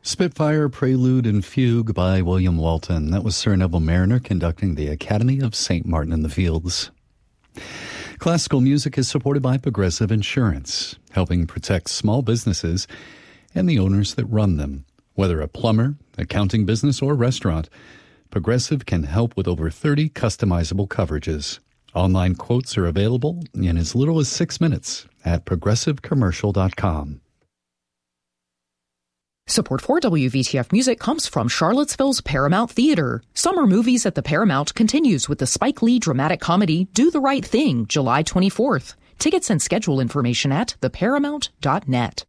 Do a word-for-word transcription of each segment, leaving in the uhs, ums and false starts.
Spitfire, Prelude, and Fugue by William Walton. That was Sir Neville Mariner conducting the Academy of Saint Martin in the Fields. Classical music is supported by Progressive Insurance, helping protect small businesses and the owners that run them. Whether a plumber, accounting business, or restaurant, Progressive can help with over thirty customizable coverages. Online quotes are available in as little as six minutes at progressive commercial dot com. Support for W V T F Music comes from Charlottesville's Paramount Theater. Summer Movies at the Paramount continues with the Spike Lee dramatic comedy Do the Right Thing, July twenty-fourth. Tickets and schedule information at the paramount dot net.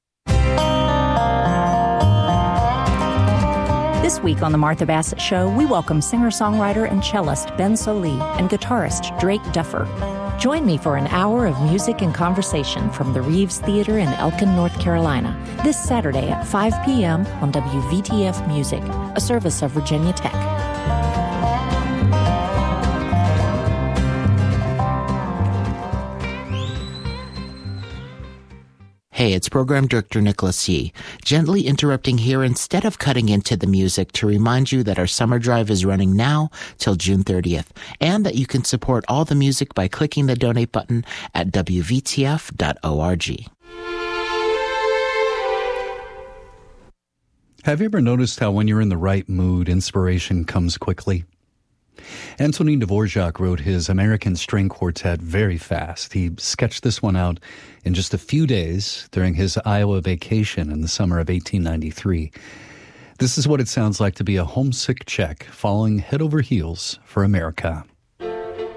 This week on The Martha Bassett Show, we welcome singer-songwriter and cellist Ben Sollee and guitarist Drake Duffer. Join me for an hour of music and conversation from the Reeves Theater in Elkin, North Carolina, this Saturday at five p.m. on W V T F Music, a service of Virginia Tech. Hey, it's Program Director Nicholas Yee, gently interrupting here instead of cutting into the music to remind you that our summer drive is running now till June thirtieth, and that you can support all the music by clicking the donate button at w v t f dot org. Have you ever noticed how when you're in the right mood, inspiration comes quickly? Antonin Dvorak wrote his American String Quartet very fast. He sketched this one out in just a few days during his Iowa vacation in the summer of eighteen ninety-three. This is what it sounds like to be a homesick Czech falling head over heels for America.